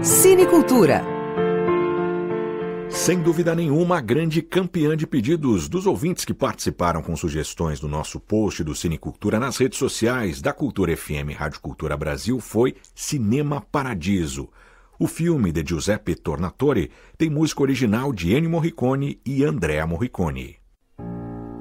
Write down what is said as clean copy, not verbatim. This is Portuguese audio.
Cinecultura. Sem dúvida nenhuma, a grande campeã de pedidos dos ouvintes que participaram com sugestões do nosso post do Cinecultura nas redes sociais da Cultura FM Rádio Cultura Brasil foi Cinema Paradiso. O filme de Giuseppe Tornatore tem música original de Ennio Morricone e Andrea Morricone.